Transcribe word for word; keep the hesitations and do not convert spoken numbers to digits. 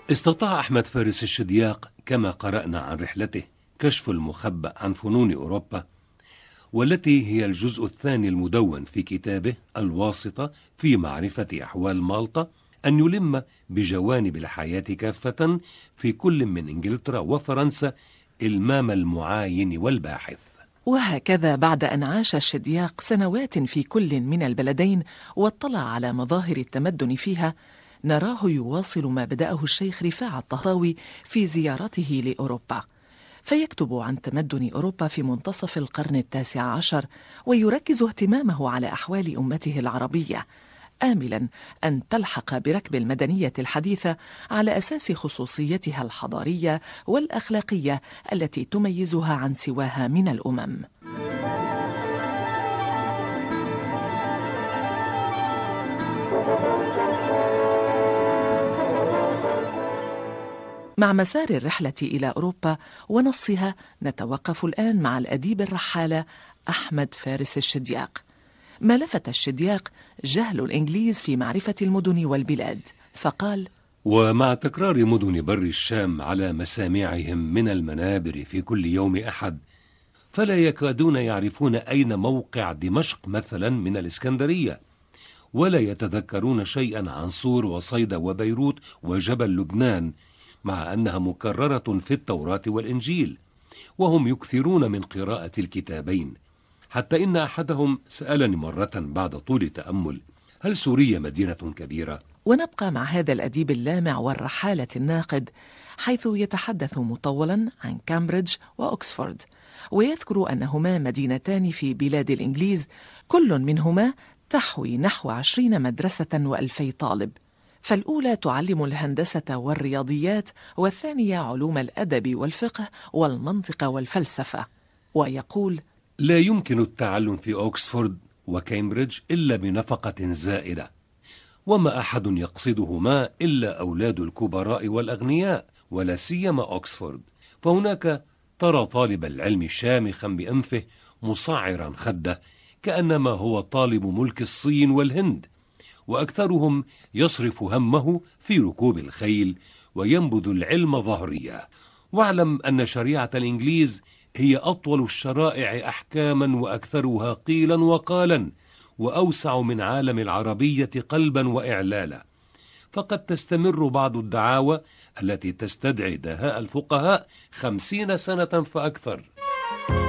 استطاع أحمد فارس الشدياق كما قرأنا عن رحلته كشف المخبأ عن فنون أوروبا، والتي هي الجزء الثاني المدون في كتابه الواسطة في معرفة أحوال مالطا، أن يلم بجوانب الحياة كافة في كل من إنجلترا وفرنسا إلمام المعاين والباحث. وهكذا بعد أن عاش الشدياق سنوات في كل من البلدين واطلع على مظاهر التمدن فيها، نراه يواصل ما بدأه الشيخ رفاعة الطهطاوي في زيارته لأوروبا، فيكتب عن تمدن أوروبا في منتصف القرن التاسع عشر، ويركز اهتمامه على أحوال أمته العربية، آملا أن تلحق بركب المدنية الحديثة على أساس خصوصيتها الحضارية والأخلاقية التي تميزها عن سواها من الأمم. مع مسار الرحلة إلى أوروبا ونصها، نتوقف الآن مع الأديب الرحالة أحمد فارس الشدياق. ما لفت الشدياق جهل الإنجليز في معرفة المدن والبلاد، فقال: ومع تكرار مدن بر الشام على مسامعهم من المنابر في كل يوم أحد، فلا يكادون يعرفون أين موقع دمشق مثلا من الإسكندرية، ولا يتذكرون شيئا عن صور وصيدا وبيروت وجبل لبنان، مع أنها مكررة في التوراة والإنجيل، وهم يكثرون من قراءة الكتابين، حتى إن أحدهم سألني مرة بعد طول تأمل: هل سوريا مدينة كبيرة؟ ونبقى مع هذا الأديب اللامع والرحالة الناقد، حيث يتحدث مطولا عن كامبريدج وأكسفورد، ويذكر أنهما مدينتان في بلاد الإنجليز، كل منهما تحوي نحو عشرين مدرسة وألفي طالب، فالأولى تعلم الهندسة والرياضيات، والثانية علوم الأدب والفقه والمنطق والفلسفة. ويقول: لا يمكن التعلم في أوكسفورد وكامبريدج إلا بنفقة زائدة، وما أحد يقصدهما إلا أولاد الكبراء والأغنياء، ولا سيما أوكسفورد، فهناك ترى طالب العلم شامخا بأنفه مصعرا خده كأنما هو طالب ملك الصين والهند، وأكثرهم يصرف همه في ركوب الخيل وينبذ العلم ظهريا. واعلم أن شريعة الإنجليز هي أطول الشرائع أحكاما وأكثرها قيلا وقالا، وأوسع من عالم العربية قلبا وإعلالا، فقد تستمر بعض الدعاوى التي تستدعي دهاء الفقهاء خمسين سنة فأكثر.